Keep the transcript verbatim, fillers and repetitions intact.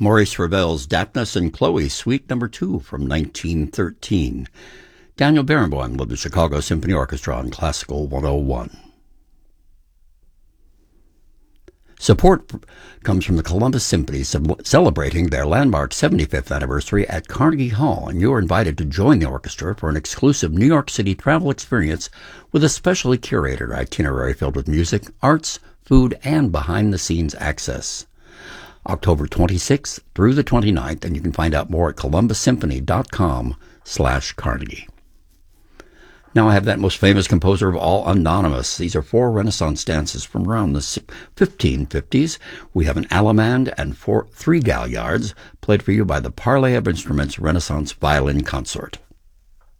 Maurice Ravel's Daphnis and Chloe, Suite Number Two from nineteen thirteen. Daniel Barenboim with the Chicago Symphony Orchestra on Classical one oh one. Support comes from the Columbus Symphony celebrating their landmark seventy-fifth anniversary at Carnegie Hall, and you're invited to join the orchestra for an exclusive New York City travel experience with a specially curated itinerary filled with music, arts, food, and behind-the-scenes access. October twenty-sixth through the twenty-ninth, and you can find out more at columbus symphony dot com slash Carnegie. Now I have that most famous composer of all, Anonymous. These are four Renaissance dances from around the fifteen fifties. We have an Allemande and four, three Galliards, played for you by the Parley of Instruments Renaissance Violin Consort.